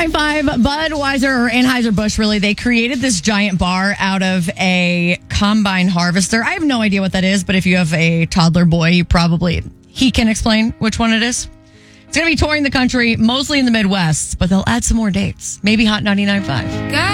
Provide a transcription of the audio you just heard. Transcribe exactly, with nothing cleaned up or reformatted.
ninety-nine point five, Budweiser or Anheuser-Busch, really, they created this giant bar out of a combine harvester. I have no idea what that is, but if you have a toddler boy, you probably, he can explain which one it is. It's going to be touring the country, mostly in the Midwest, but they'll add some more dates. Maybe Hot ninety-nine point five.